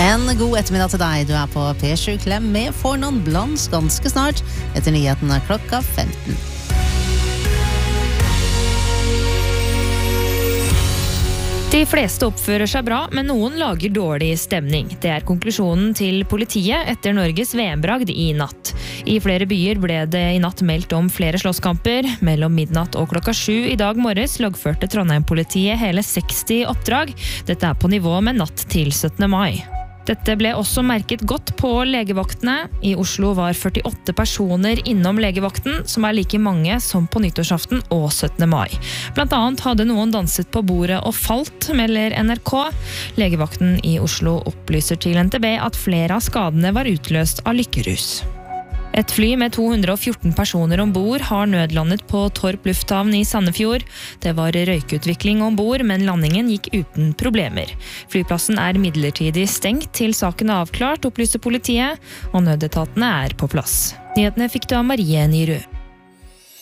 En god ettermiddag til deg. Du på P7 Klem med Fornan Blans ganske snart etter nyhetene klokka 15. De fleste oppfører seg bra, men noen lager dårlig stemning. Det konklusjonen til politiet etter Norges VM-bragd i natt. I flere byer ble det i natt meldt om flere slåsskamper. Mellom midnatt og klokka 7 i dag morges loggførte Trondheim-politiet hele 60 oppdrag. Dette på nivå med natt til 17. mai. Dette ble også merket godt på legevaktene. I Oslo var 48 personer innom legevakten, som like mange som på nyttårsaften og 17. mai. Blant annet hadde noen danset på bordet og falt, melder NRK. Legevakten i Oslo opplyser til NTB at flere av skadene var utløst av lykkerus. Et fly med 214 personer ombord har nødlandet på Torp lufthavn i Sandefjord. Det var røykutvikling ombord, men landingen gikk uten problemer. Flyplassen midlertidig stengt til saken avklart, opplyser politiet, og nødetatene på plass. Nyhetene fikk du av Marie Nyrud.